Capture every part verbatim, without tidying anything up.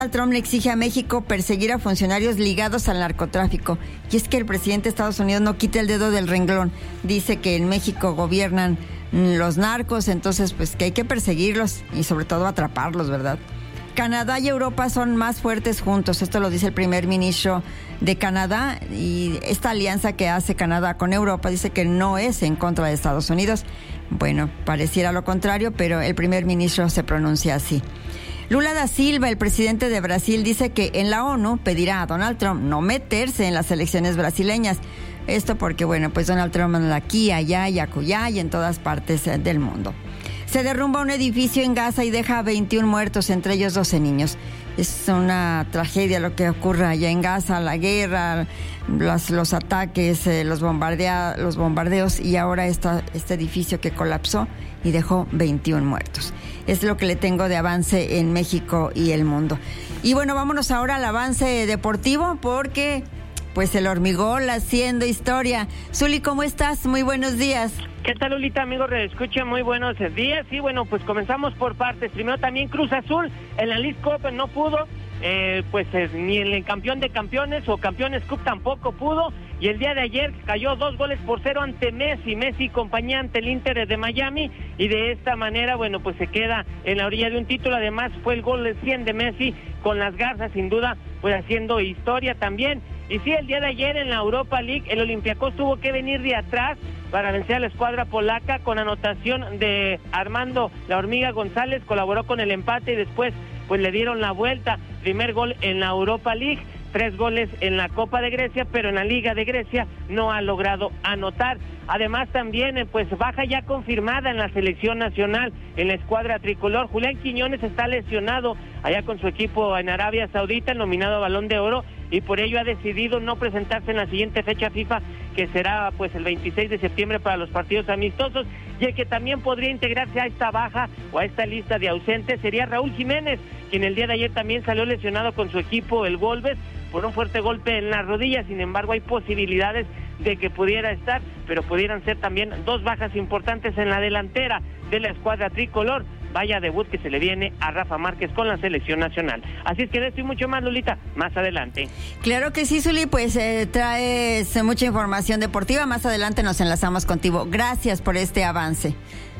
Donald Trump le exige a México perseguir a funcionarios ligados al narcotráfico. Y es que el presidente de Estados Unidos no quita el dedo del renglón. Dice que en México gobiernan los narcos, entonces pues que hay que perseguirlos y sobre todo atraparlos, ¿verdad? Canadá y Europa son más fuertes juntos. Esto lo dice el primer ministro de Canadá, y esta alianza que hace Canadá con Europa dice que no es en contra de Estados Unidos. Bueno, pareciera lo contrario, pero el primer ministro se pronuncia así. Lula da Silva, el presidente de Brasil, dice que en la ONU pedirá a Donald Trump no meterse en las elecciones brasileñas. Esto porque, bueno, pues Donald Trump anda aquí, allá y acullá y en todas partes del mundo. Se derrumba un edificio en Gaza y deja veintiún muertos, entre ellos doce niños. Es una tragedia lo que ocurre allá en Gaza, la guerra, los, los ataques, eh, los, bombardea, los bombardeos y ahora esta, este edificio que colapsó y dejó veintiún muertos. Es lo que le tengo de avance en México y el mundo. Y bueno, vámonos ahora al avance deportivo porque pues el Hormigol haciendo historia. Zuli, ¿cómo estás? Muy buenos días. ¿Qué tal, Lolita, amigos? Escucha, muy buenos días. Y bueno, pues comenzamos por partes. Primero también Cruz Azul en la League Cup no pudo, eh, pues eh, ni en el campeón de campeones o campeones Cup tampoco pudo. Y el día de ayer cayó dos goles por cero ante Messi, Messi y compañía ante el Inter de Miami. Y de esta manera, bueno, pues se queda en la orilla de un título. Además fue el gol de cien de Messi con las garzas, sin duda, pues haciendo historia también. Y sí, el día de ayer en la Europa League, el Olympiacos tuvo que venir de atrás para vencer a la escuadra polaca con anotación de Armando La Hormiga González, colaboró con el empate y después pues le dieron la vuelta. Primer gol en la Europa League, tres goles en la Copa de Grecia, pero en la Liga de Grecia no ha logrado anotar. Además también pues baja ya confirmada en la selección nacional en la escuadra tricolor. Julián Quiñones está lesionado allá con su equipo en Arabia Saudita, nominado a Balón de Oro, y por ello ha decidido no presentarse en la siguiente fecha FIFA, que será pues el veintiséis de septiembre para los partidos amistosos. Y el que también podría integrarse a esta baja o a esta lista de ausentes sería Raúl Jiménez, quien el día de ayer también salió lesionado con su equipo, el Wolves, por un fuerte golpe en la rodilla. Sin embargo, hay posibilidades de que pudiera estar, pero pudieran ser también dos bajas importantes en la delantera de la escuadra tricolor. Vaya debut que se le viene a Rafa Márquez con la selección nacional. Así es que de esto y mucho más, Lolita, más adelante. Claro que sí, Zuli, pues eh, traes mucha información deportiva. Más adelante nos enlazamos contigo. Gracias por este avance.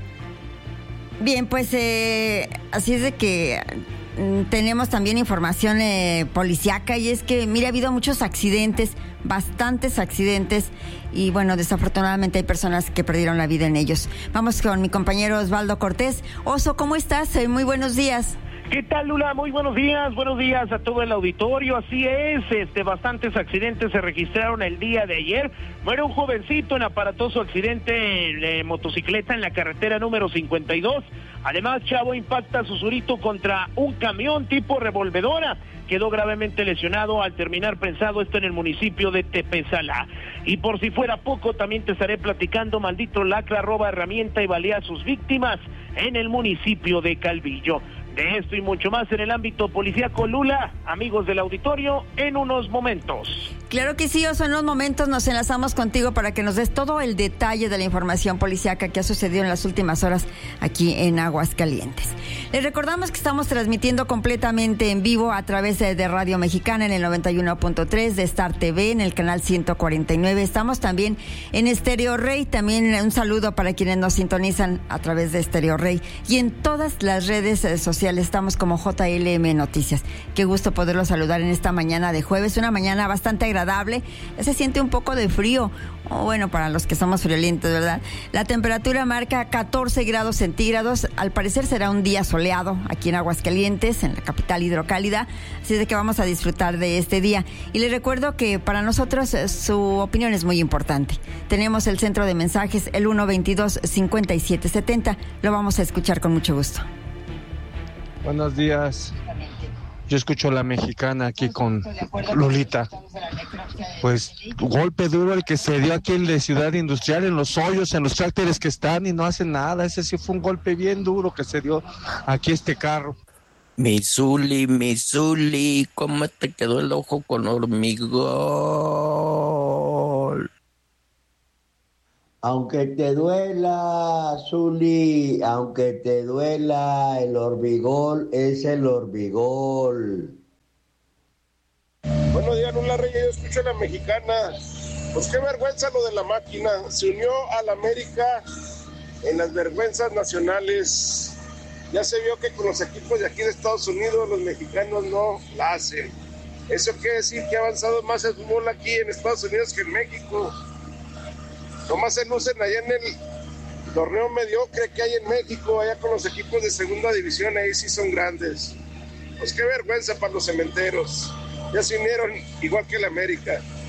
Bien, pues eh, así es de que tenemos también información eh, policíaca, y es que, mira, ha habido muchos accidentes, bastantes accidentes, y bueno, desafortunadamente hay personas que perdieron la vida en ellos. Vamos con mi compañero Osvaldo Cortés. Oso, ¿cómo estás? Eh, muy buenos días. ¿Qué tal, Lula? Muy buenos días, buenos días a todo el auditorio. Así es, este, bastantes accidentes se registraron el día de ayer. Muere un jovencito en aparatoso accidente de motocicleta en la carretera número cincuenta y dos. Además, chavo impacta a su surito contra un camión tipo revolvedora. Quedó gravemente lesionado al terminar prensado, esto en el municipio de Tepezalá. Y por si fuera poco, también te estaré platicando, maldito lacra roba herramienta y balea a sus víctimas en el municipio de Calvillo. De esto y mucho más en el ámbito policíaco, Lula, amigos del auditorio, en unos momentos. Claro que sí, Oso, en unos momentos nos enlazamos contigo para que nos des todo el detalle de la información policíaca que ha sucedido en las últimas horas aquí en Aguascalientes. Les recordamos que estamos transmitiendo completamente en vivo a través de, de Radio Mexicana en el noventa y uno punto tres, de Star T V en el canal ciento cuarenta y nueve. Estamos también en Estéreo Rey, también un saludo para quienes nos sintonizan a través de Estéreo Rey. Y en todas las redes sociales estamos como J L M Noticias. Qué gusto poderlos saludar en esta mañana de jueves, una mañana bastante agradable. Ya se siente un poco de frío, o bueno, para los que somos friolentos, ¿verdad? La temperatura marca catorce grados centígrados. Al parecer será un día soleado aquí en Aguascalientes, en la capital hidrocálida, así de que vamos a disfrutar de este día. Y les recuerdo que para nosotros eh, su opinión es muy importante. Tenemos el centro de mensajes, el uno veintidós cincuenta y siete setenta. Lo vamos a escuchar con mucho gusto. Buenos días. Yo escucho La Mexicana aquí con Lolita. Pues golpe duro el que se dio aquí en la ciudad industrial, en los hoyos, en los trácteres que están y no hacen nada. Ese sí fue un golpe bien duro que se dio aquí este carro. Mi Zuli, mi Zuli, ¿cómo te quedó el ojo con hormigol? Aunque te duela, Zuli, aunque te duela, el hormigol es el hormigol. día, Lula Reyes, yo escucho a la mexicana. Pues qué vergüenza lo de la máquina. Se unió a la América en las vergüenzas nacionales. Ya se vio que con los equipos de aquí de Estados Unidos los mexicanos no la hacen. Eso quiere decir que ha avanzado más el fútbol aquí en Estados Unidos que en México. Nomás se lucen allá en el torneo mediocre que hay en México, allá con los equipos de segunda división, ahí sí son grandes. Pues qué vergüenza para los cementeros. Ya se unieron igual que el América.